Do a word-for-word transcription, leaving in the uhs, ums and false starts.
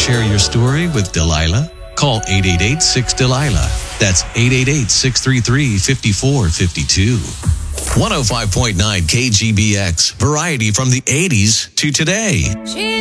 share your story with Delilah? Call eight eight eight, six, Delilah. That's eight eight eight, six three three, five four five two. one oh five point nine K G B X. Variety from the eighties to today. She's